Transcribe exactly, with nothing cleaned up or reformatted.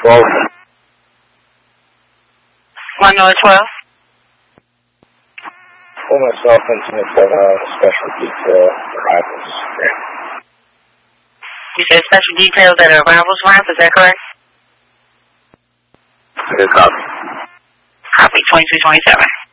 twelve. one North twelve. For myself and Smith for uh, special detail arrivals. Great. You said special details at arrivals ramp, is that correct? Good copy. Copy twenty-two twenty-seven.